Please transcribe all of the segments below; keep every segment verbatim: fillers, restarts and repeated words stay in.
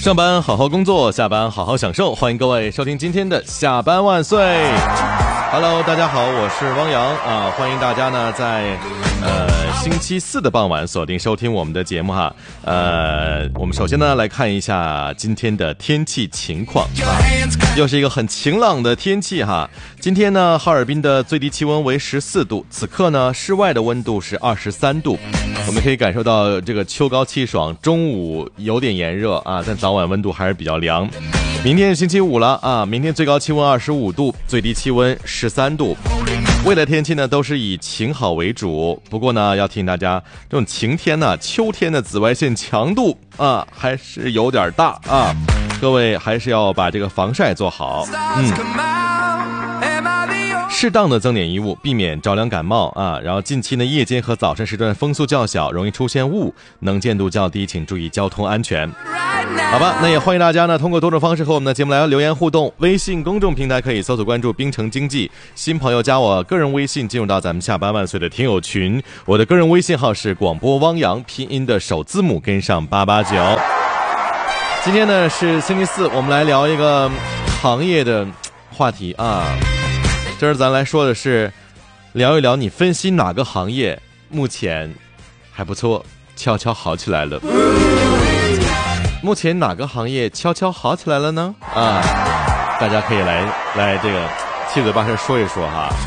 上班好好工作，下班好好享受，欢迎各位收听今天的下班万岁。Hello， 大家好，我是汪洋啊，欢迎大家呢在呃星期四的傍晚锁定收听我们的节目哈。呃，我们首先呢来看一下今天的天气情况啊，又是一个很晴朗的天气哈。今天呢，哈尔滨的最低气温为十四度，此刻呢室外的温度是二十三度，我们可以感受到这个秋高气爽，中午有点炎热啊，但早晚温度还是比较凉。明天是星期五了啊，明天最高气温二十五度，最低气温十三度。未来天气呢都是以晴好为主，不过呢要提醒大家，这种晴天呢，秋天的紫外线强度啊还是有点大啊，各位还是要把这个防晒做好。嗯。适当的增点衣物，避免着凉感冒啊。然后近期呢，夜间和早晨时段风速较小，容易出现雾，能见度较低，请注意交通安全。好吧，那也欢迎大家呢通过多种方式和我们的节目来留言互动。微信公众平台可以搜索关注冰城经济，新朋友加我个人微信进入到咱们下班万岁的听友群。我的个人微信号是广播汪洋，拼音的首字母跟上八八九。今天呢是星期四，我们来聊一个行业的话题啊。这儿咱来说的是聊一聊你分析哪个行业目前还不错，悄悄好起来了。目前哪个行业悄悄好起来了呢？啊，大家可以来来这个七嘴八舌说一说哈。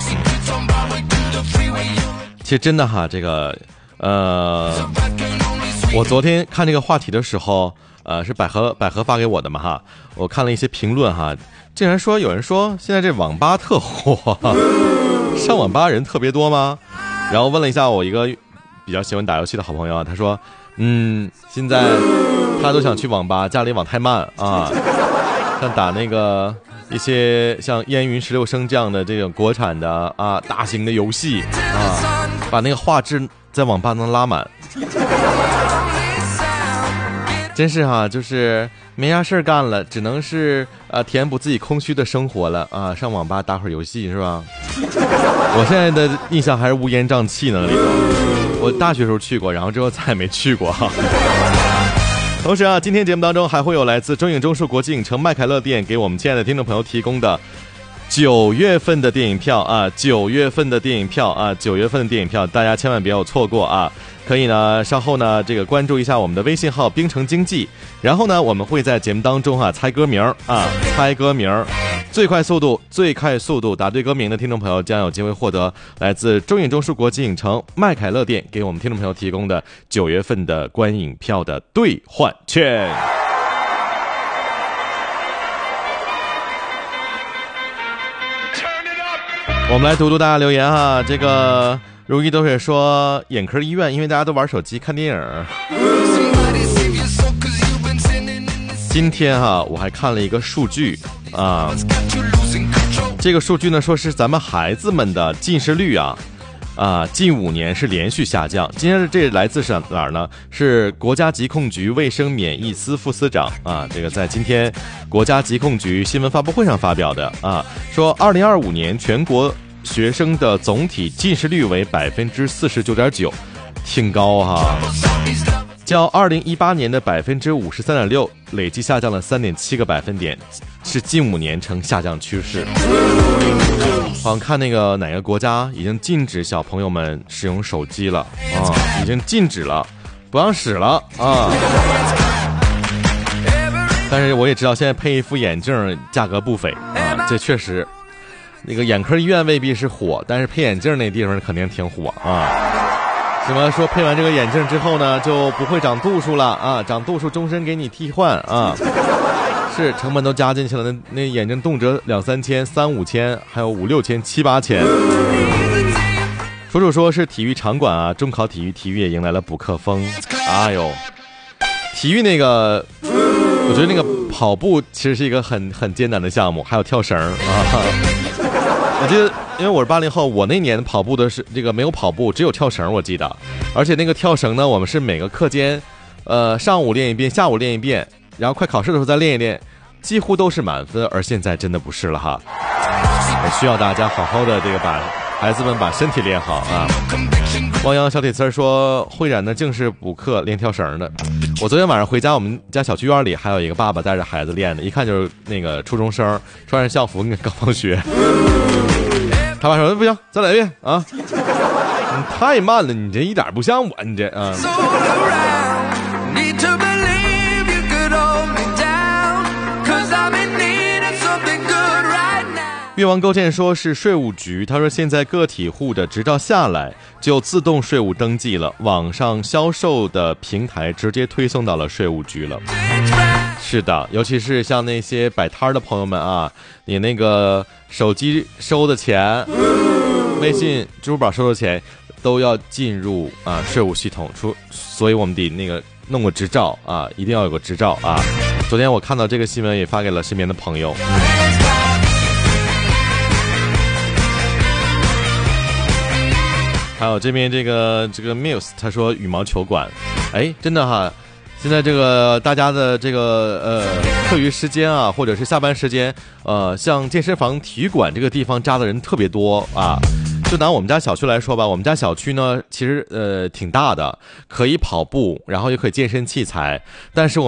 其实真的哈，这个呃，我昨天看这个话题的时候，呃，是百合百合发给我的嘛哈，我看了一些评论哈。竟然说有人说现在这网吧特火，上网吧人特别多吗？然后问了一下我一个比较喜欢打游戏的好朋友啊，他说嗯，现在他都想去网吧，家里网太慢啊，像打那个一些像烟云十六声这样的这种国产的啊大型的游戏啊，把那个画质在网吧能拉满。真是哈、啊，就是没啥事儿干了，只能是呃填补自己空虚的生活了啊，上网吧打会儿游戏是吧？我现在的印象还是乌烟瘴气呢里头，我大学时候去过，然后之后再也没去过哈。同时啊，今天节目当中还会有来自中影中数国际影城麦凯乐店给我们亲爱的听众朋友提供的九月份的电影票啊，九月份的电影票啊，九月份的电影票，大家千万别有错过啊！可以呢，稍后呢，这个关注一下我们的微信号“冰城经济”，然后呢，我们会在节目当中啊猜歌名啊，猜歌名，最快速度，最快速度答对歌名的听众朋友将有机会获得来自中影中数国际影城麦凯乐店给我们听众朋友提供的九月份的观影票的兑换券。我们来读读大家留言哈，这个如意都是说眼科医院，因为大家都玩手机看电影。今天哈，我还看了一个数据啊，这个数据呢说是咱们孩子们的近视率啊啊，近五年是连续下降。今天这来自是哪儿呢？是国家疾控局卫生免疫司副司长啊，这个在今天国家疾控局新闻发布会上发表的啊，说二零二五年全国学生的总体近视率为百分之四十九点九，挺高哈，较二零一八年的百分之五十三点六累计下降了三点七个百分点，是近五年呈下降趋势。好像看那个哪个国家已经禁止小朋友们使用手机了啊，已经禁止了，不让使了啊。但是我也知道现在配一副眼镜价格不菲啊，这确实。那个眼科医院未必是火，但是配眼镜那地方肯定挺火啊。什么说配完这个眼镜之后呢，就不会长度数了啊，长度数终身给你替换啊。是成本都加进去了，那那眼镜动辄两三千、三五千，还有五六千、七八千。楚楚说是体育场馆啊，中考体育，体育也迎来了补课风。哎呦，体育那个，我觉得那个跑步其实是一个很很艰难的项目，还有跳绳啊。我记得，因为我是八零后，我那年跑步的是这个没有跑步，只有跳绳，我记得。而且那个跳绳呢，我们是每个课间，呃，上午练一遍，下午练一遍，然后快考试的时候再练一练，几乎都是满分。而现在真的不是了哈，也需要大家好好的这个把孩子们把身体练好啊。汪洋小铁丝说，慧冉呢竟是补课练跳绳的， 我昨天晚上回家，我们家小区院里还有一个爸爸带着孩子练的，一看就是那个初中生，穿着校服刚放学。他爸说不行，再来一遍啊！你太慢了，你这一点不像我，你这啊。越王勾践说是税务局，他说现在个体户的执照下来就自动税务登记了，网上销售的平台直接推送到了税务局了。是的，尤其是像那些摆摊的朋友们啊，你那个手机收的钱，微信、支付宝收的钱都要进入啊税务系统，出，所以我们得那个弄个执照啊，一定要有个执照啊。昨天我看到这个新闻，也发给了身边的朋友。还有这边这个这个 Muse 他说羽毛球馆，哎，真的哈，现在这个大家的这个呃课余时间啊，或者是下班时间，呃，像健身房、体育馆这个地方扎的人特别多啊。就拿我们家小区来说吧，我们家小区呢其实呃挺大的，可以跑步，然后也可以健身器材，但是我